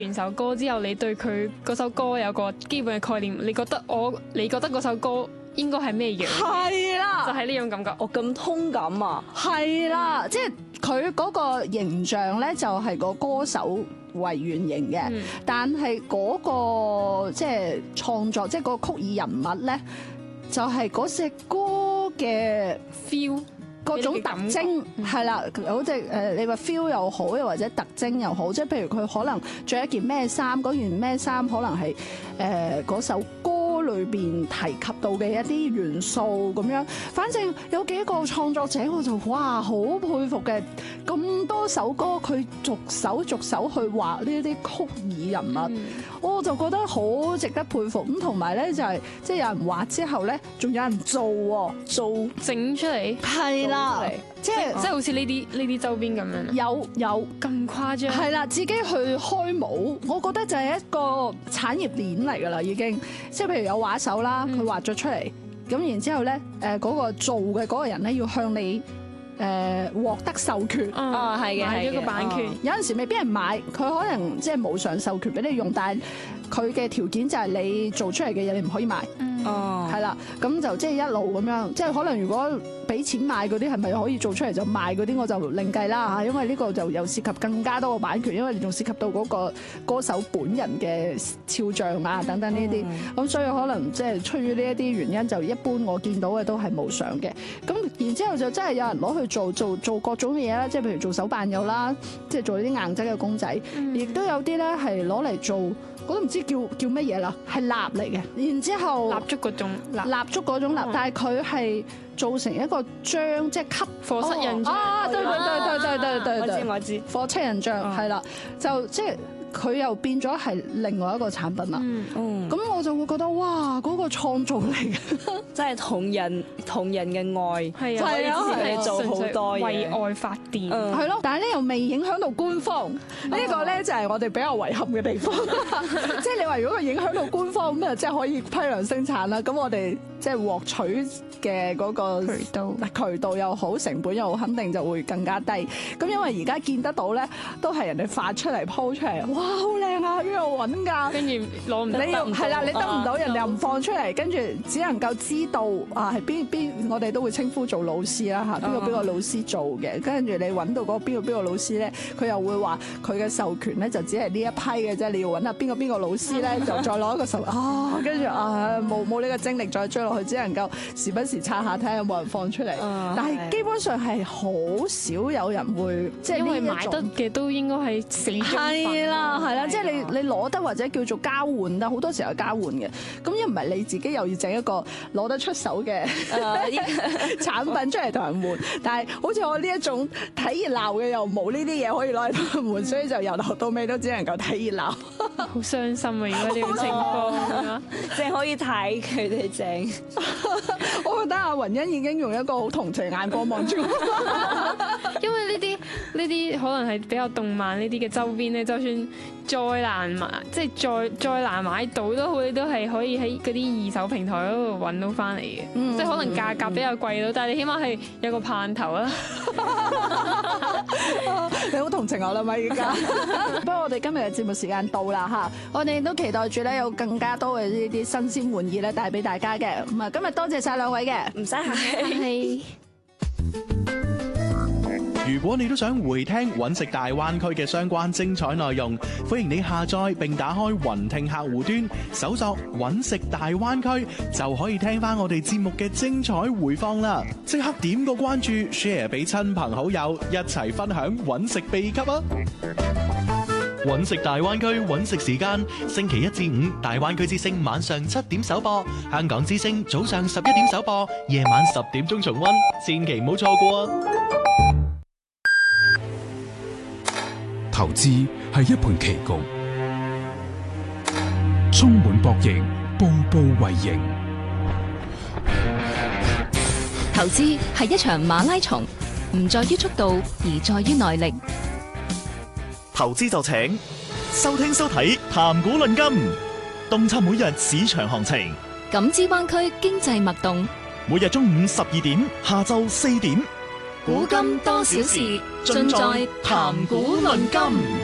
完首歌之後，你對佢嗰首歌有個基本嘅概念，你覺得嗰首歌應該係咩樣？ 係啦， 就係呢種感覺。 我咁通感啊！ 係啦，即係佢嗰個形象咧，就係個歌手為原型嘅，但係嗰個即係創作，即係嗰個曲藝人物咧，就係嗰隻歌嘅 feel。 各種特徵係啦，好似你話 feel 又好，又或者特徵又好，即係譬如佢可能着一件咩衫，嗰件咩衫可能係嗰首歌裏邊提及到嘅一啲元素咁樣。反正有幾個創作者我就哇好佩服嘅，咁多首歌佢逐首去畫呢啲曲藝人物，我就覺得好值得佩服。咁同埋咧就係即係有人畫之後咧，仲有人做整出嚟。 係啦，即係好似呢啲周邊咁樣。 有咁誇張？ 係啦，自己去開模，我覺得就係一個產業鏈嚟㗎啦，已經。即係譬如有畫手啦，佢畫咗出嚟，咁然之後咧，嗰個做嘅嗰個人咧要向你獲得授權。 係嘅， 買咗個版權。 有陣時未必人買，佢可能即係無償授權俾你用，但係佢嘅條件就係你做出嚟嘅嘢你唔可以賣。係啦，咁就即係一路咁樣，即係可能如果俾錢買嗰啲係咪可以做出嚟就賣嗰啲，我就另計啦嚇，因為呢個就又涉及更加多嘅版權，因為你仲涉及到嗰個歌手本人嘅肖像啊等等呢啲，咁所以可能即係出於呢一啲原因，就一般我見到嘅都係無償嘅。咁然之後就真係有人攞去做各種嘅嘢啦，即係譬如做手辦有啦，即係做啲硬質嘅公仔，亦都有啲咧係攞嚟做。我都唔知叫乜嘢啦，係蠟嚟嘅。然之後蠟燭嗰種蠟，但係佢係做成一個章，即係吸火漆印章。 對， 我知火漆印章係啦，就即係佢又變咗係另外一個產品啦。咁我就會覺得哇，嗰個創造力真係同人嘅愛， 係可以自己做好多嘢， 為愛發電。 係咯，但係咧又未影響到官方，呢個咧就係我哋比較遺憾嘅地方。即係你話如果佢影響到官方咁啊，即係可以批量生產啦。咁我哋即係獲取嘅嗰個渠道又好，成本又好，肯定就會更加低。咁因為而家見得到咧，都係人哋發出嚟 po 出嚟，哇好靚啊，邊度揾㗎？ 跟住攞唔到， 你又係啦，你得唔到，人哋又唔放出嚟，跟住只能夠知道啊係邊，我哋都會稱呼做老師啦嚇，邊個老師做嘅，跟住你揾到嗰個邊個老師咧，佢又會話佢嘅授權咧就只係呢一批嘅啫，你要揾下邊個老師咧，就再攞一個授跟住冇呢個精力再追落去，只能夠時不時刷下睇下有冇人放出嚟。但係基本上係好少有人會即係因為買得嘅都應該係死忠粉。 係啦，即係你攞得或者叫做交換得，好多時候係交換嘅。咁一唔係你自己又要整一個攞得出手嘅產品出嚟同人換，但係好似我呢一種睇熱鬧嘅又冇呢啲嘢可以攞嚟同人換，所以就由頭到尾都只能夠睇熱鬧。 好傷心啊！如果呢種情況， 淨係可以睇佢哋整。 我覺得阿雲欣已經用一個好同情眼光望住我， 因為呢啲可能係比較動漫呢啲嘅周邊咧，就算再難買，即係再難買到都好，你都係可以喺嗰啲二手平台嗰度揾到翻嚟嘅。即係可能價格比較貴到，但係你起碼係有個盼頭啦。 你好同情我啦嘛而家。不過我哋今日嘅節目時間到啦嚇，我哋都期待住咧有更加多嘅呢啲新鮮玩意咧帶俾大家嘅。咁啊，今日多謝晒兩位嘅， 唔使客氣。 如果你都想回聽揾食大灣區嘅相關精彩內容，歡迎你下載並打開雲聽客戶端，搜索揾食大灣區，就可以聽翻我哋節目嘅精彩回放啦！即刻點個關注 ，share 俾親朋好友，一齊分享揾食秘笈啊！揾食大灣區揾食時間，星期一至五大灣區之聲晚上7點首播，香港之聲早上11點首播，夜晚10點鐘重溫，千祈唔好錯過啊！ 投資係一盤棋局，充滿博弈，步步為營。 投資係一場馬拉松，唔在於速度，而在於耐力。 投資就請收聽收睇談股論金，洞察每日市場行情， 感知灣區經濟脈動。 每日中午12點，下晝4點， 古今多少事，盡在談股論金。